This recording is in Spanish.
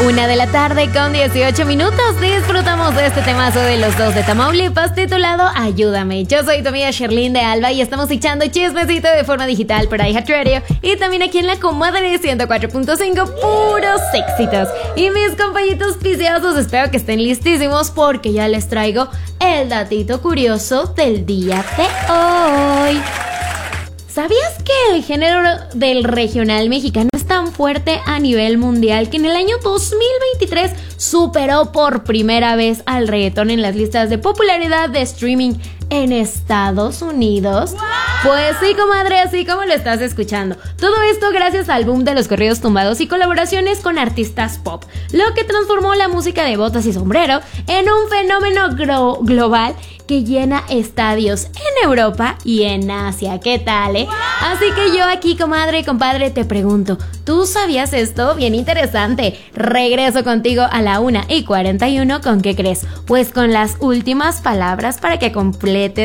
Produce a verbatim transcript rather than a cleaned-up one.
Una de la tarde con dieciocho minutos. Disfrutamos de este temazo de los dos de Tamaulipas titulado Ayúdame. Yo soy tu amiga Sherlyn de Alba y estamos echando chismecito de forma digital por iHeartRadio y también aquí en la comadre ciento cuatro punto cinco, puros éxitos. Y mis compañitos viciosos, espero que estén listísimos porque ya les traigo el datito curioso del día de hoy. ¿Sabías que el género del regional mexicano es tan fuerte a nivel mundial que en el año dos mil veintitrés superó por primera vez al reggaetón en las listas de popularidad de streaming en Estados Unidos? ¡Wow! Pues sí, comadre, así como lo estás escuchando. Todo esto gracias al boom de los corridos tumbados y colaboraciones con artistas pop, lo que transformó la música de botas y sombrero en un fenómeno gro- global que llena estadios en Europa y en Asia. ¿Qué tal, eh? ¡Wow! Así que yo aquí, comadre y compadre, te pregunto, ¿tú sabías esto? Bien interesante. Regreso contigo a la una y cuarenta y uno. ¿Con qué crees? Pues con las últimas palabras para que completes